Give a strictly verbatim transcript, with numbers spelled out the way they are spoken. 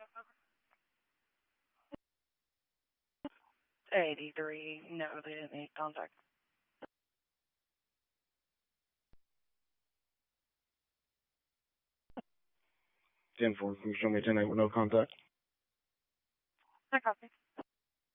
eighty-three. No, they didn't need contact. ten four, can you show me a ten eight with no contact? I copy.